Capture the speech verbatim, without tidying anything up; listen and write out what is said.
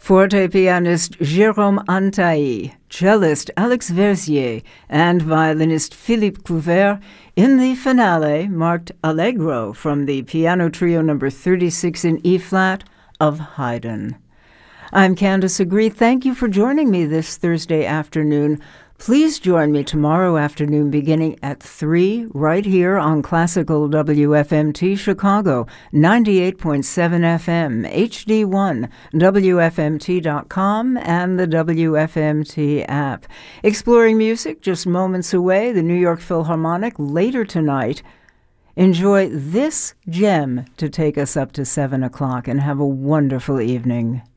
Forte pianist Jérôme Antaï, cellist Alex Versier, and violinist Philippe Couvert in the finale marked Allegro from the Piano Trio number thirty-six in E-flat of Haydn. I'm Candace Agree. Thank you for joining me this Thursday afternoon. Please join me tomorrow afternoon beginning at three right here on Classical W F M T Chicago, ninety-eight point seven F M, H D one, W F M T dot com, and the W F M T app. Exploring music just moments away, the New York Philharmonic later tonight. Enjoy this gem to take us up to seven o'clock and have a wonderful evening.